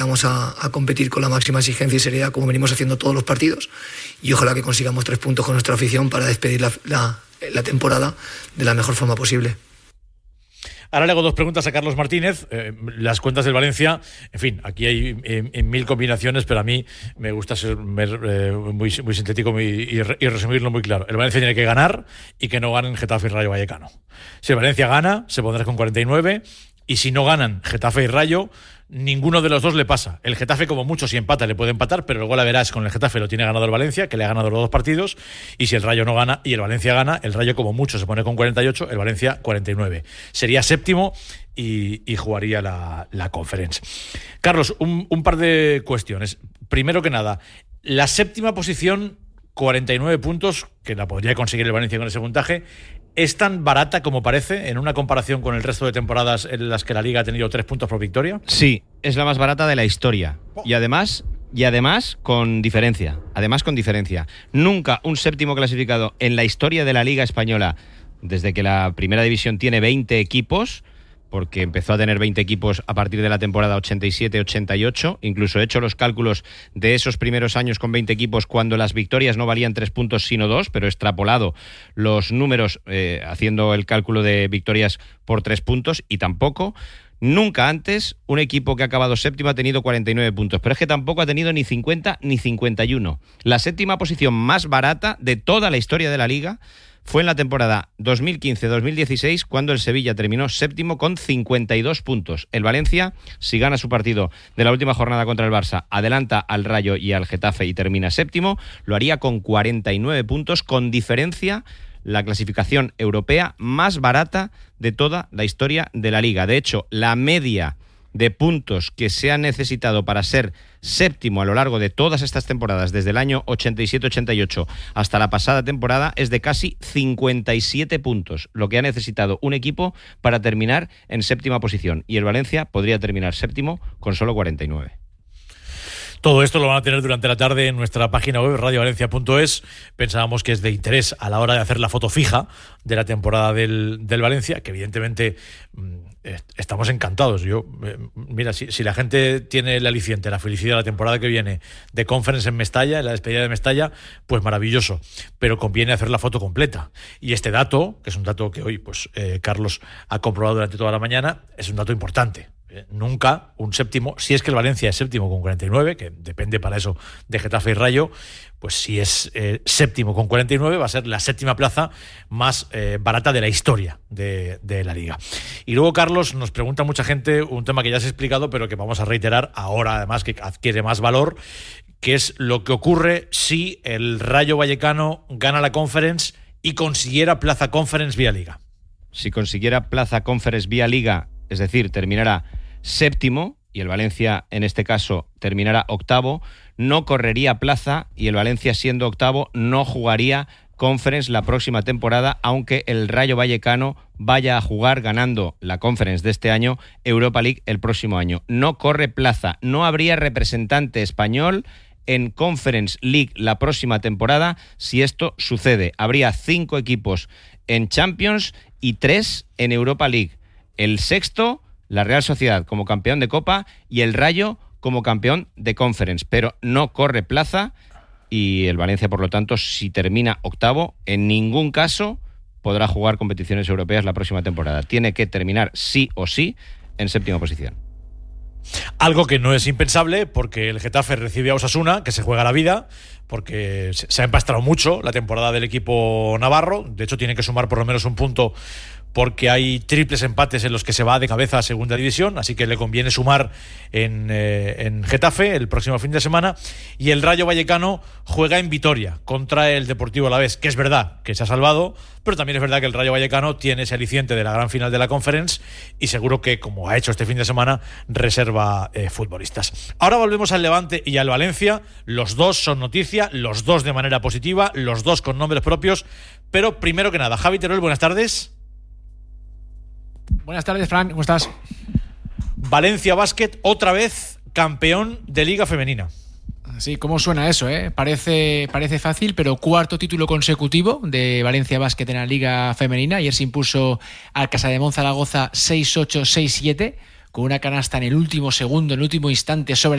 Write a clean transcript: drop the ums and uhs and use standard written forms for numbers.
vamos a competir con la máxima exigencia y seriedad como venimos haciendo todos los partidos, y ojalá que consigamos 3 puntos con nuestra afición para despedir la temporada de la mejor forma posible. Ahora le hago 2 preguntas a Carlos Martínez. Las cuentas del Valencia, en fin, aquí hay en 1000 combinaciones, pero a mí me gusta ser muy sintético y resumirlo muy claro. El Valencia tiene que ganar y que no ganen Getafe y Rayo Vallecano. Si el Valencia gana, se pondrá con 49, y si no ganan Getafe y Rayo, ninguno de los dos le pasa. El Getafe, como mucho, si empata le puede empatar, pero luego la verás, con el Getafe lo tiene ganado el Valencia, que le ha ganado los 2 partidos, y si el Rayo no gana y el Valencia gana, el Rayo como mucho se pone con 48, el Valencia 49. Sería séptimo y jugaría la Conference. Carlos, un par de cuestiones. Primero que nada, la séptima posición, 49 puntos, que la podría conseguir el Valencia con ese puntaje, ¿es tan barata como parece en una comparación con el resto de temporadas en las que la Liga ha tenido 3 puntos por victoria? Sí, es la más barata de la historia. Y además con diferencia. Nunca un séptimo clasificado en la historia de la Liga Española, desde que la Primera División tiene 20 equipos, porque empezó a tener 20 equipos a partir de la temporada 87-88. Incluso he hecho los cálculos de esos primeros años con 20 equipos cuando las victorias no valían 3 puntos sino 2, pero extrapolado los números haciendo el cálculo de victorias por 3 puntos, y tampoco, nunca antes, un equipo que ha acabado séptimo ha tenido 49 puntos, pero es que tampoco ha tenido ni 50 ni 51. La séptima posición más barata de toda la historia de la Liga fue en la temporada 2015-2016, cuando el Sevilla terminó séptimo con 52 puntos. El Valencia, si gana su partido de la última jornada contra el Barça, adelanta al Rayo y al Getafe y termina séptimo, lo haría con 49 puntos, con diferencia la clasificación europea más barata de toda la historia de la Liga. De hecho, la media de puntos que se ha necesitado para ser séptimo a lo largo de todas estas temporadas, desde el año 87-88 hasta la pasada temporada, es de casi 57 puntos, lo que ha necesitado un equipo para terminar en séptima posición, y el Valencia podría terminar séptimo con solo 49. Todo esto lo van a tener durante la tarde en nuestra página web radiovalencia.es. Pensábamos que es de interés a la hora de hacer la foto fija de la temporada del Valencia, que evidentemente estamos encantados. Mira, si la gente tiene el aliciente, la felicidad de la temporada que viene de Conference en Mestalla, en la despedida de Mestalla, pues maravilloso, pero conviene hacer la foto completa. Y este dato, que es un dato que hoy Carlos ha comprobado durante toda la mañana, es un dato importante. Nunca un séptimo, si es que el Valencia es séptimo con 49, que depende para eso de Getafe y Rayo, pues si es séptimo con 49 va a ser la séptima plaza más barata de la historia de la Liga. Y luego, Carlos, nos pregunta mucha gente un tema que ya has explicado, pero que vamos a reiterar ahora, además que adquiere más valor, que es lo que ocurre si el Rayo Vallecano gana la Conference y consiguiera plaza Conference vía Liga. Si consiguiera plaza Conference vía Liga, es decir, terminará séptimo y el Valencia en este caso terminará octavo, no correría plaza y el Valencia, siendo octavo, no jugaría Conference la próxima temporada, aunque el Rayo Vallecano vaya a jugar, ganando la Conference de este año, Europa League el próximo año. No corre plaza, no habría representante español en Conference League la próxima temporada si esto sucede. Habría 5 equipos en Champions y 3 en Europa League. El sexto, la Real Sociedad como campeón de Copa, y el Rayo como campeón de Conference, pero no corre plaza, y el Valencia, por lo tanto, si termina octavo, en ningún caso podrá jugar competiciones europeas la próxima temporada. Tiene que terminar sí o sí en séptima posición. Algo que no es impensable, porque el Getafe recibe a Osasuna, que se juega la vida, porque se ha empastrado mucho la temporada del equipo navarro. De hecho, tiene que sumar por lo menos un punto, porque hay triples empates en los que se va de cabeza a segunda división, así que le conviene sumar en Getafe el próximo fin de semana. Y el Rayo Vallecano juega en Vitoria contra el Deportivo Alavés, que es verdad que se ha salvado, pero también es verdad que el Rayo Vallecano tiene ese aliciente de la gran final de la Conference y seguro que, como ha hecho este fin de semana, reserva futbolistas. Ahora volvemos al Levante y al Valencia. Los dos son noticia, los dos de manera positiva, los dos con nombres propios, pero primero que nada, Javi Teruel, buenas tardes. Buenas tardes, Fran, ¿cómo estás? Valencia Basket, otra vez campeón de Liga Femenina. Sí, ¿cómo suena eso, Parece fácil, pero 4º título consecutivo de Valencia Basket en la Liga Femenina. Ayer se impuso al Casademont Zaragoza 6-8, 6-7, con una canasta en el último segundo, en el último instante sobre